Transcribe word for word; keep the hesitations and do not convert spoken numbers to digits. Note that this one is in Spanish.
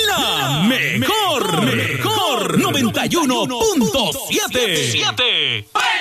la mejor, mejor noventa y uno punto siete.